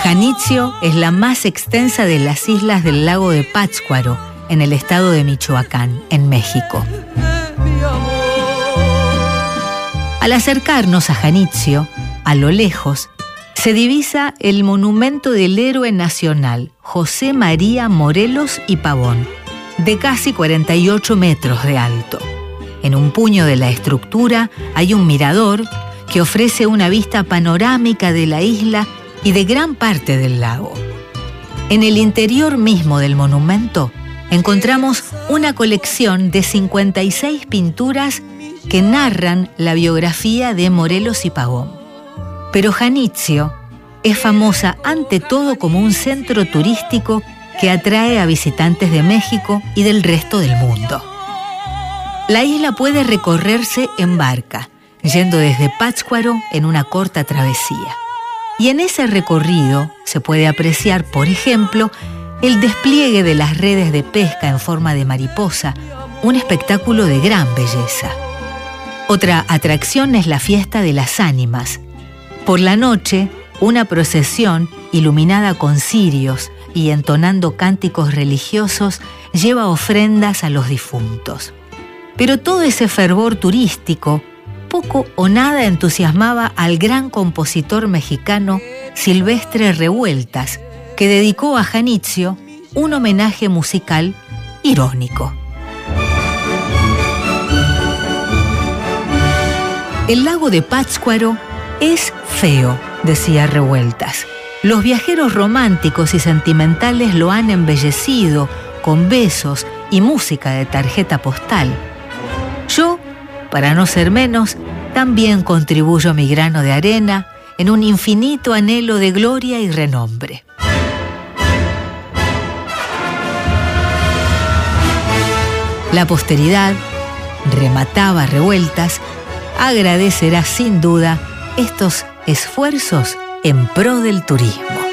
Janitzio es la más extensa de las islas del lago de Pátzcuaro, en el estado de Michoacán, en México. Al acercarnos a Janitzio, a lo lejos, se divisa el monumento del héroe nacional José María Morelos y Pavón, de casi 48 metros de alto. En un puño de la estructura hay un mirador que ofrece una vista panorámica de la isla y de gran parte del lago. En el interior mismo del monumento encontramos una colección de 56 pinturas que narran la biografía de Morelos y Pavón. Pero Janitzio es famosa ante todo como un centro turístico que atrae a visitantes de México y del resto del mundo. La isla puede recorrerse en barca, yendo desde Pátzcuaro en una corta travesía. Y en ese recorrido se puede apreciar, por ejemplo, el despliegue de las redes de pesca en forma de mariposa, un espectáculo de gran belleza. Otra atracción es la fiesta de las ánimas. Por la noche, una procesión iluminada con cirios y entonando cánticos religiosos lleva ofrendas a los difuntos. Pero todo ese fervor turístico poco o nada entusiasmaba al gran compositor mexicano Silvestre Revueltas, que dedicó a Janitzio un homenaje musical irónico. El lago de Pátzcuaro es feo, decía Revueltas. Los viajeros románticos y sentimentales lo han embellecido con besos y música de tarjeta postal. Yo, para no ser menos, también contribuyo mi grano de arena en un infinito anhelo de gloria y renombre. La posteridad, remataba Revueltas, agradecerá sin duda estos esfuerzos en pro del turismo.